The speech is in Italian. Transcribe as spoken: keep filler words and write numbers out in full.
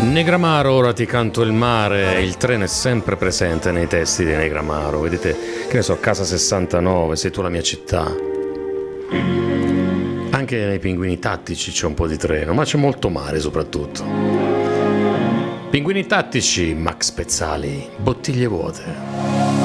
Negramaro, ora ti canto il mare. Il treno è sempre presente nei testi di Negramaro. Vedete, che ne so, Casa sessantanove, Sei tu la mia città. Anche nei Pinguini Tattici c'è un po' di treno, ma c'è molto mare soprattutto. Pinguini Tattici, Max Pezzali, Bottiglie vuote.